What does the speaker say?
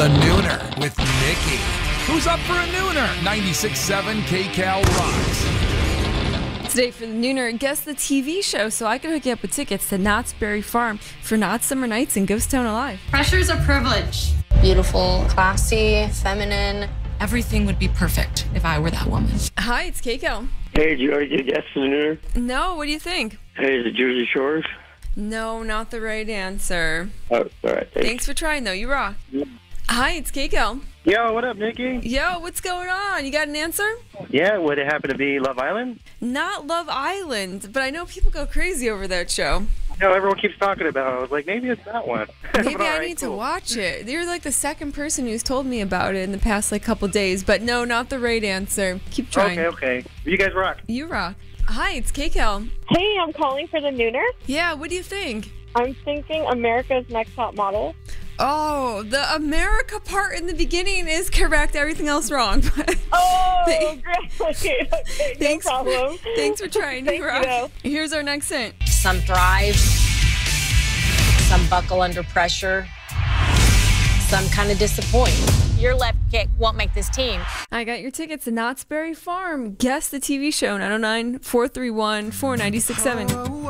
The Nooner with Nikki. Who's up for a Nooner? 96.7 KCAL rocks. Today for the Nooner, guess the TV show so I can hook you up with tickets to Knott's Berry Farm for Knott's Summer Nights in Ghost Town Alive. Pressure's a privilege. Beautiful, classy, feminine. Everything would be perfect if I were that woman. Hi, it's Keiko. Hey, did you already get a guess for the Nooner? No, what do you think? Hey, is it Jersey Shores? No, not the right answer. Oh, all right. Thanks for trying, though. You rock. Hi, it's Keiko. Yo, what up, Nikki? Yo, what's going on? You got an answer? Yeah, would it happen to be Love Island? Not Love Island, but I know people go crazy over that show. No, everyone keeps talking about it. I was like, maybe it's that one. Maybe But all I right, need cool. to watch it. You're like the second person who's told me about it in the past couple days, but no, not the right answer. Keep trying. Okay. You guys rock. You rock. Hi, it's Keiko. Hey, I'm calling for the Nooner. Yeah, what do you think? I'm thinking America's Next Top Model. Oh, the America part in the beginning is correct. Everything else wrong. Oh, Thank- great. Okay, no Thanks, problem. thanks for trying. Thank You rock. you. Here's our next hint. Some thrive, some buckle under pressure, some kind of disappoint. Your left kick won't make this team. I got your tickets to Knott's Berry Farm. Guess the TV show, 909-431-4967.